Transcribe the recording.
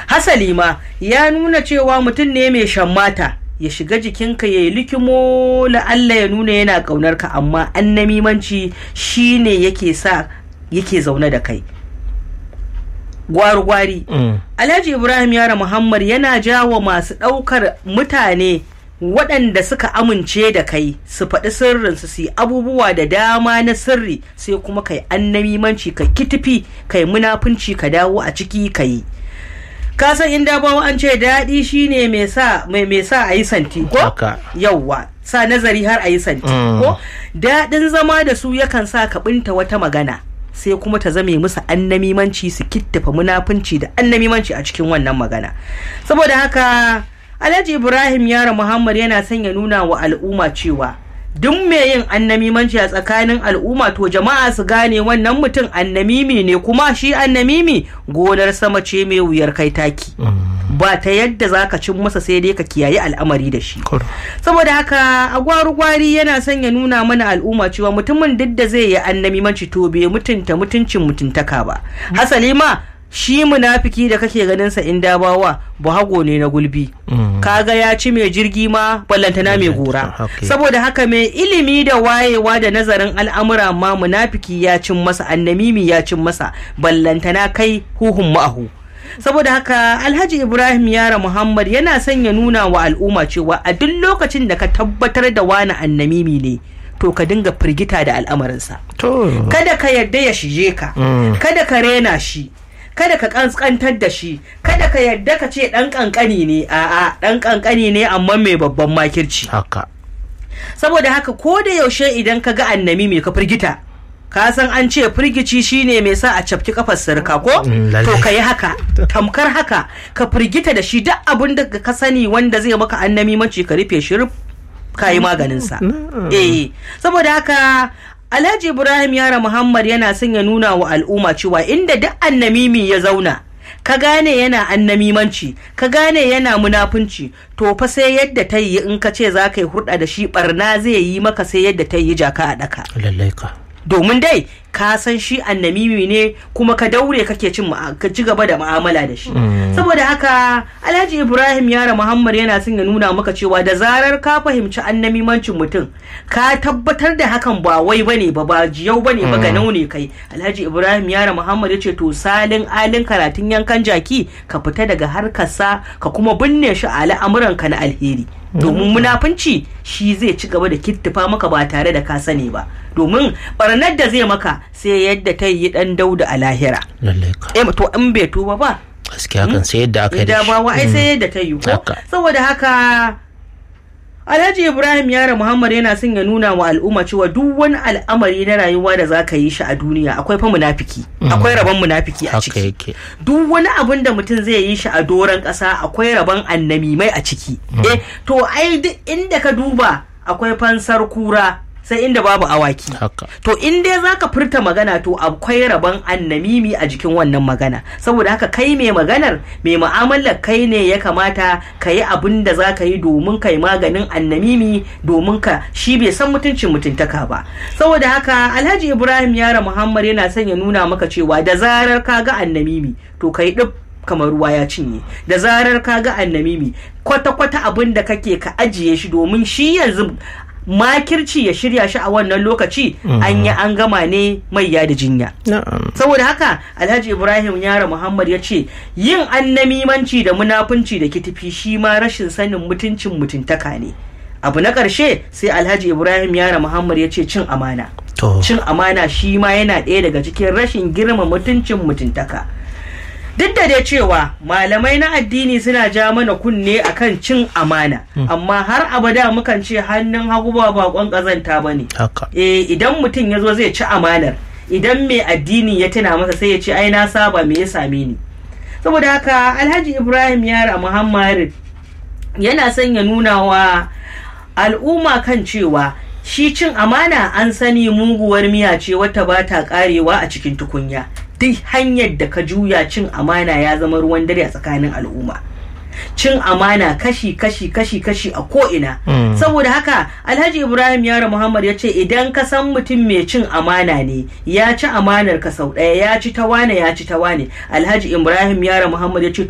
hasali ma ya nuna cewa mutum ne mai shammata, ya shiga jikinka ya yi likimo la'alla ya nuna yana ƙaunar ka, amma annamimanci shine yake zaune da kai. Gwari-gwari. Alhaji Ibrahim Yaro Muhammad yana jawo masu ɗaukar mutane waɗanda suka amince da kai su faɗi sirrinsu, su yi abubuwa da dama na sirri, sai kuma kai annamimanci, ka kitifi, kai munafunci, ka dawo a ciki ka yi. Ka san inda bawa an ce daɗi shine mai sa a yi santi ko? Yawwa, sa nazari har a yi santi ko? Daɗin zama da su yakan sa ka ɓinta wata magana, sai kuma ta zame musu annamimanci, su kittafa munafunci da annamimanci a cikin wannan magana. Saboda haka Alhaji Ibrahim Yaro Muhammad yana son ya nuna wa al'umma cewa duk mai yin annamimanci a tsakanin al'umma to jama'a su gane wannan mutum annamimi ne, kuma shi annamimi gonar sama ce mai wuyar kai taki, ba ta yadda za ka cin masa sai dai ka kiyaye al'amari da shi. Saboda haka a gwari yana son ya nuna mana al'umma cewa mutumin duk da zai yi annamimanci to bai mutunta mutuncin mutuntaka ba. Hasali ma shi munafiki da kake ganin sa in dabawa buhago ne na gulbi, kaga ya ci mai jirgi ma ballantana mai gora. Saboda haka mai ilimi da wayewa da nazarin al'amura ma munafiki ya cin masa, annamimi ya cin masa, ballantana kai huhun ma'ahu. Saboda haka Alhaji Ibrahim Yaro Muhammad yana son ya nuna wa al'umma cewa a duk lokacin da ka tabbatar da wani annamimi ne, to ka dinga firgita da al'amarinsa. Kada ka yarda ya shige ka, kada ka rena shi, kada ka kaskantar da shi, kada ka yarda ka ce dan kankani ne, a'a dan kankani ne amma mai babban makirci. Saboda haka ko da yaushe idan ka ga annamimi ka firgita, ka san an ce firgici shine mai sa a cafki kafar sarka ko? To ka yi haka, tamkar haka, ka firgita da shi, duk abin da ka sani wanda zai maka annamimanci ka rufe shi, ka yi maganinsa. Saboda haka Alhaji Ibrahim Yaro Muhammad yana son ya nuna wa al'umma cewa inda duk annamimi ya zauna, ka gane yana annamimanci, ka gane yana munafunci, to fa sai yadda ta yi, in ka ce za ka yi hurɗa da shi barna zai yi maka sai yadda ta yi jaka a ɗaka. Lallai ka. Domin dai ka san shi annamimi ne, kuma ka daure kake ka ci gaba da mu'amala da shi. Saboda haka Alhaji Ibrahim Yaro Muhammad yana son ya nuna maka cewa da zarar ka fahimci annamimancin mutum, ka tabbatar da hakan ba wai bane ba jiyau bane ba ganau ne kai, Alhaji Ibrahim Yaro Muhammad yace to salin alin karatun yankan jaki, ka fita daga harkarsa ka kuma binne shi a al'amuranka na alheri. Domin munafunci shi zai ci gaba da kittifa maka ba tare da ka sani ba, domin barnar da zai maka sai yadda ta yi dan Dauda a lahira. To in bai tuba ba gaskiya kan sai yadda aka yi da shi, sai yadda ta yi ko. Saboda haka Alhaji Ibrahim Yaro Muhammad yana son ya nuna wa al'umma cewa duk wani al'amari na rayuwa da zaka yi shi a duniya akwai fa munafiki, akwai rabon munafiki a ciki. Duk wani abin da mutum zai yi shi a doron ƙasa akwai rabon annamimai a ciki. To ai duk inda ka duba akwai fansar kura sai inda babu awaki. To in dai zaka furta magana to akwai rabon annamimi a jikin wannan magana. Saboda haka kai mai maganar, mai mu'amalar, kai ne ya kamata ka yi abin da zaka yi domin kai maganin annamimi, domin ka shi bai san mutuncin mutuntaka ba. Saboda haka Alhaji Ibrahim Yaro Muhammad yana son ya nuna maka cewa da zarar ka ga annamimi to kai duk kamar ruwa ya cinye. Da zarar ka ga annamimi, kwata-kwata abin da kake ka ajiye shi, domin shi yanzu makirci ya shirya shi a wannan lokaci an yi an gama ne mai ya da jinya. Saboda haka Alhaji Ibrahim Yaro Muhammad ya ce yin annamimanci da munafunci da kitifi shi ma rashin sanin mutuncin mutuntaka ne. Abu na ƙarshe sai Alhaji Ibrahim Yaro Muhammad ya ce cin amana. Cin amana shi ma yana ɗaya daga cikin rashin girma mutuncin mutuntaka. Duk da dai cewa malamai na addini suna ja mana kunne akan cin amana, amma har abada mukan ce hannun hagu ba bakon kazanta bane. Idan mutum ya zo zai ci amanar, idan mai addini ya tuna masa sai ya ce ai na saba, me ya same ni. Saboda haka Alhaji Ibrahim Yaro Muhammad yana son ya nuna wa al'umma kan cewa shi cin amana an sani muguwar miya ce wata ba ta karewa a cikin tukunya. Duk hanyar da ka juya cin amana ya zama ruwan dare a tsakanin al'umma. Cin amana kashi a ko'ina. Saboda haka Alhaji Ibrahim Yaro Muhammad ya ce idan ka san mutum mai cin amana ne, ya ci amanar ka sau ɗaya, ya ci ta wane, Alhaji Ibrahim Yaro Muhammad ya ce